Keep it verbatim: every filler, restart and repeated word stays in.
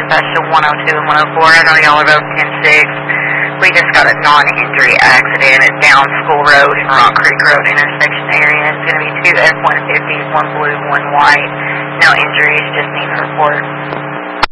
dispatch to one oh two and one oh four. I know y'all are both ten six. We just got a non-injury accident at Down School Road and Rock Creek Road intersection area. It's going to be two F one fifties, one blue, one white. No injuries, just need a report.